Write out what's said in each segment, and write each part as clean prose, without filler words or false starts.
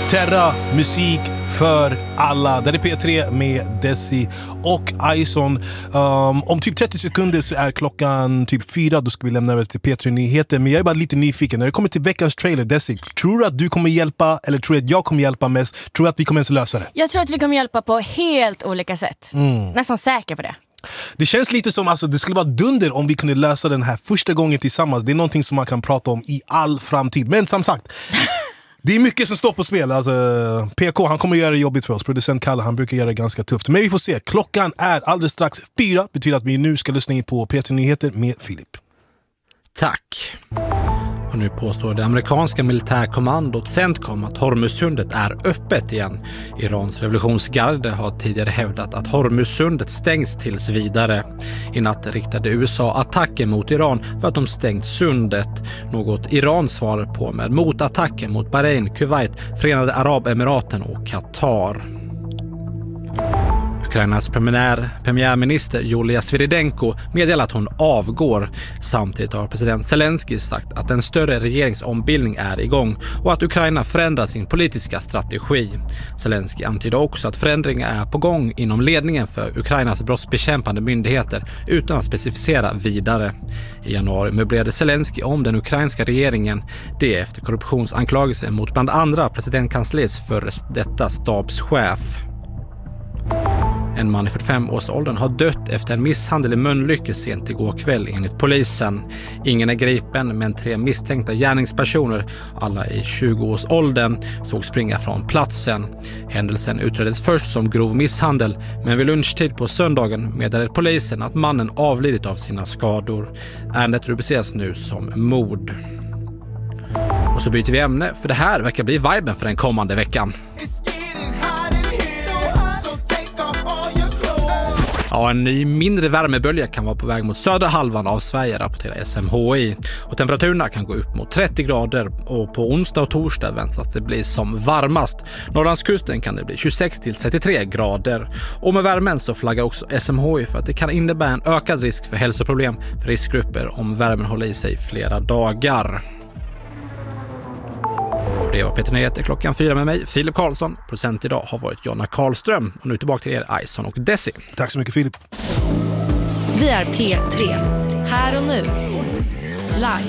Terra, musik för alla. Där är P3 med Desi och Ison. Om typ 30 sekunder så är klockan typ 4. Då ska vi lämna över till P3 Nyheter. Men jag är bara lite nyfiken. När det kommer till veckans trailer, Desi, tror du att du kommer hjälpa eller tror du att jag kommer hjälpa mest? Tror du att vi kommer ens lösa det? Jag tror att vi kommer hjälpa på helt olika sätt. Nästan säker på det. Det känns lite som, alltså, det skulle vara dunder om vi kunde lösa den här första gången tillsammans. Det är någonting som man kan prata om i all framtid. Men som sagt, det är mycket som står på spel. Alltså, PK, han kommer göra det jobbigt för oss. Producent Kalle, han brukar göra det ganska tufft. Men vi får se. Klockan är alldeles strax 4. Betyder att vi nu ska lyssna in på P3 Nyheter med Filip. Tack. Och nu påstår det amerikanska militärkommandot CENTCOM att Hormuzsundet är öppet igen. Irans revolutionsgarde har tidigare hävdat att Hormuzsundet stängs tills vidare. I natt riktade USA attacker mot Iran för att de stängt sundet. Något Iran svarar på med motattacker mot Bahrain, Kuwait, Förenade Arabemiraten och Qatar. Ukrainas premiärminister Julia Sviridenko meddelar att hon avgår. Samtidigt har president Zelensky sagt att en större regeringsombildning är igång och att Ukraina förändrar sin politiska strategi. Zelensky antyder också att förändringar är på gång inom ledningen för Ukrainas brottsbekämpande myndigheter utan att specificera vidare. I januari möblerade Zelensky om den ukrainska regeringen, det efter korruptionsanklagelser mot bland andra presidentkansliets före detta stabschef. En man i 45-årsåldern har dött efter en misshandel i Mölnlycke sent igår kväll enligt polisen. Ingen är gripen, men 3 misstänkta gärningspersoner, alla i 20-årsåldern, såg springa från platsen. Händelsen utreddes först som grov misshandel, men vid lunchtid på söndagen meddelade polisen att mannen avlidit av sina skador. Ärendet rubriceras nu som mord. Och så byter vi ämne, för det här verkar bli viben för den kommande veckan. Ja, en ny mindre värmebölja kan vara på väg mot södra halvan av Sverige, rapporterar SMHI. Och temperaturerna kan gå upp mot 30 grader och på onsdag och torsdag väntas det bli som varmast. Norrlandskusten kan det bli 26-33 grader. Och med värmen så flaggar också SMHI för att det kan innebära en ökad risk för hälsoproblem för riskgrupper om värmen håller i sig flera dagar. Det var P3 Nyheter klockan 4 med mig, Filip Karlsson. Producent idag har varit Jonna Karlström. Och nu tillbaka till er, Ison och Desi. Tack så mycket, Filip. Vi är P3. Här och nu. Live.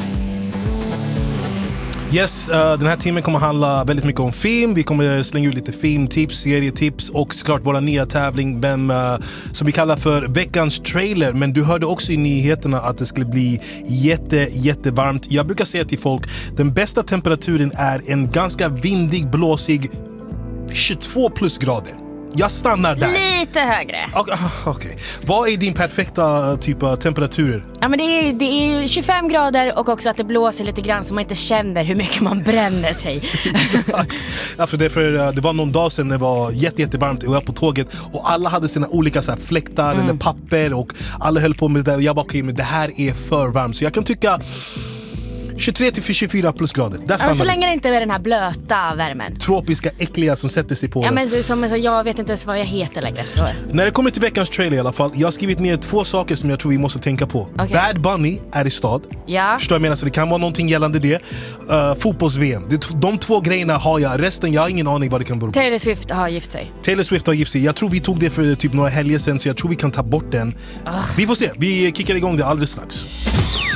Yes, den här timmen kommer handla väldigt mycket om film. Vi kommer slänga ut lite filmtips, serietips och såklart våra nya tävling som vi kallar för veckans trailer. Men du hörde också i nyheterna att det skulle bli jättevarmt. Jag brukar säga till folk, den bästa temperaturen är en ganska vindig, blåsig 22 plus grader. Jag stannar där. Lite högre. Okej. Vad är din perfekta typ av temperaturer? Ja, men det är ju 25 grader och också att det blåser lite grann så man inte känner hur mycket man bränner sig. Exakt. Ja, det var någon dag sedan det var jättevarmt och jag var på tåget och alla hade sina olika så här fläktar eller papper och alla höll på med det och jag bara okej, men det här är för varmt. Så jag kan tycka 23-24 plus grader. Ja, så länge det inte är den här blöta värmen. Tropiska, äckliga som sätter sig på. Ja, men jag vet inte ens vad jag heter längre. Så. När det kommer till veckans trailer i alla fall, jag har skrivit ner 2 saker som jag tror vi måste tänka på. Okay. Bad Bunny är i stad. Ja. Förstår jag menar? Så det kan vara någonting gällande det. Fotbolls-VM. De 2 grejerna har jag. Resten, jag har ingen aning vad det kan bero på. Taylor Swift har gift sig. Jag tror vi tog det för typ några helger sedan, så jag tror vi kan ta bort den. Vi får se. Vi kickar igång det alldeles strax.